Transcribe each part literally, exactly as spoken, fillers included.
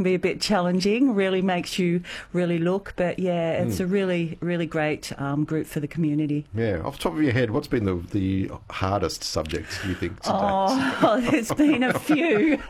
be a bit challenging, really makes you really look. But, yeah, it's mm. a really, really great um, group for the community. Yeah. Off the top of your head, what's been the, the hardest subject, do you think, today? Oh, there's been a few.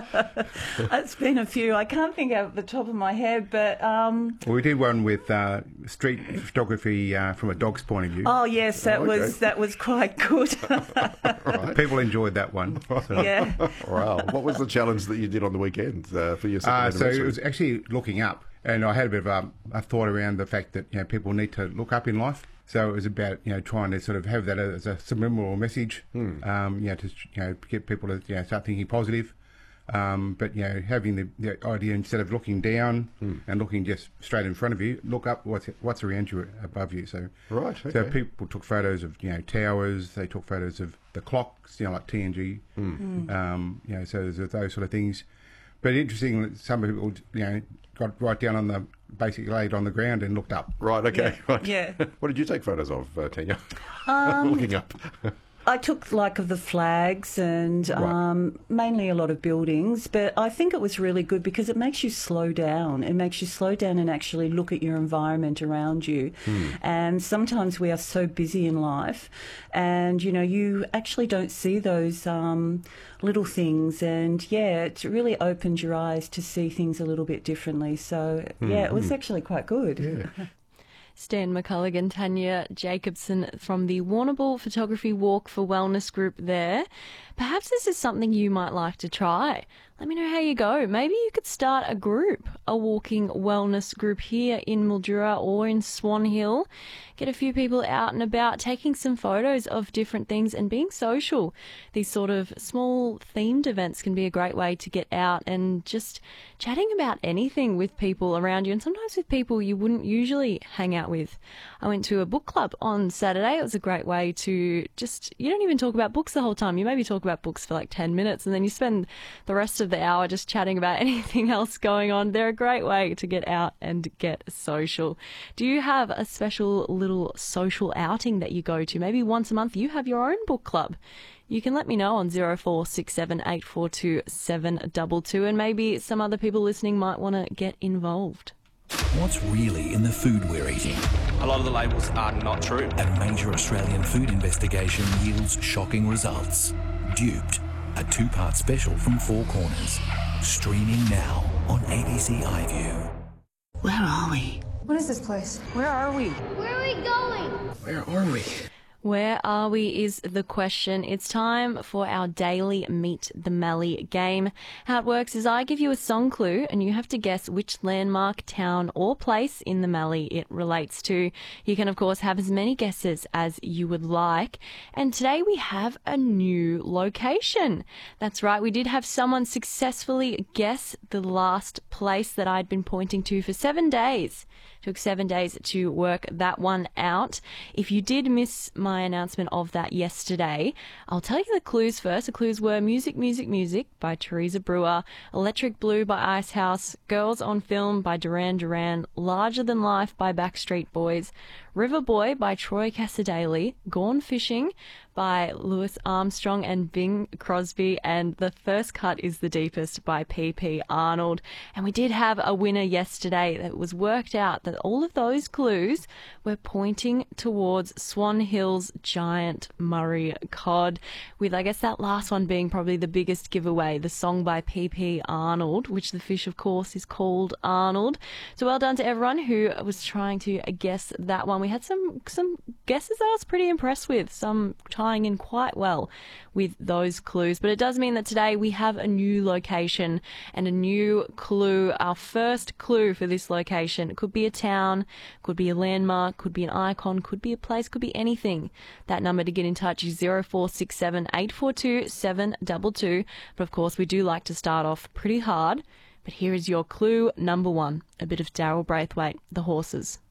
It's been a few. I can't think out of the top of my head, but... Um, well, we did one with uh, street photography uh, from a dog's point of view. Oh, yes, that, oh, okay. was, that was quite good. Right. People enjoyed that one. So. Yeah. Wow. What was the challenge that you did on the weekend uh, for your second uh, anniversary? So it was actually looking up, and I had a bit of a, a thought around the fact that, you know, people need to look up in life. So it was about, you know, trying to sort of have that as a subliminal message, hmm. um, you know, to, you know, get people to, you know, start thinking positive. Um, but, you know, having the, the idea, instead of looking down hmm. and looking just straight in front of you, look up what's what's around you, above you. So, right, okay. So people took photos of, you know, towers. They took photos of the clocks, you know, like T N G. Hmm. Um, you know, so there's those sort of things. But interesting, some people, you know, got right down on the, basically laid on the ground and looked up. Right, okay. Yeah. Right. Yeah. What did you take photos of, uh, Tanya? Um, Looking up. I took like of the flags and right. um, mainly a lot of buildings, but I think it was really good because it makes you slow down. It makes you slow down and actually look at your environment around you. Hmm. And sometimes we are so busy in life and, you know, you actually don't see those um, little things. And, yeah, it really opened your eyes to see things a little bit differently. So, hmm. yeah, it was actually quite good. Yeah. Stan McCullough, Tanya Jacobson from the Warrnambool Photography Walk for Wellness group there. Perhaps this is something you might like to try. Let me know how you go. Maybe you could start a group, a walking wellness group here in Mildura or in Swan Hill. Get a few people out and about, taking some photos of different things and being social. These sort of small themed events can be a great way to get out and just chatting about anything with people around you, and sometimes with people you wouldn't usually hang out with. I went to a book club on Saturday. It was a great way to just, you don't even talk about books the whole time. You maybe talk about books for like ten minutes and then you spend the rest of the hour just chatting about anything else going on. They're a great way to get out and get social. Do you have a special little social outing that you go to? Maybe once a month you have your own book club. You can let me know on zero four six seven eight four two seven two two, and maybe some other people listening might want to get involved. What's really in the food we're eating? A lot of the labels are not true. A major Australian food investigation yields shocking results. Duped, a two-part special from Four Corners. Streaming now on A B C iView. Where are we? What is this place? Where are we? Where are we going? Where are we? Where are we is the question. It's time for our daily Meet the Mallee game. How it works is I give you a song clue and you have to guess which landmark, town or place in the Mallee it relates to. You can, of course, have as many guesses as you would like. And today we have a new location. That's right, we did have someone successfully guess the last place that I'd been pointing to for seven days. Took seven days to work that one out. If you did miss my announcement of that yesterday, I'll tell you the clues first. The clues were Music, Music, Music by Teresa Brewer, Electric Blue by Icehouse, Girls on Film by Duran Duran, Larger Than Life by Backstreet Boys, River Boy by Troy Cassadaly, Gone Fishing by Louis Armstrong and Bing Crosby, and The First Cut is the Deepest by P P Arnold. And we did have a winner yesterday that was worked out that all of those clues were pointing towards Swan Hill's giant Murray cod, with I guess that last one being probably the biggest giveaway, the song by P P Arnold, which the fish of course is called Arnold. So well done to everyone who was trying to guess that one. We had some some guesses that I was pretty impressed with, some tying in quite well with those clues. But it does mean that today we have a new location and a new clue. Our first clue for this location, it could be a town, could be a landmark, could be an icon, could be a place, could be anything. That number to get in touch is zero four six seven eight four two seven two two. But of course we do like to start off pretty hard. But here is your clue number one, a bit of Daryl Braithwaite, The Horses.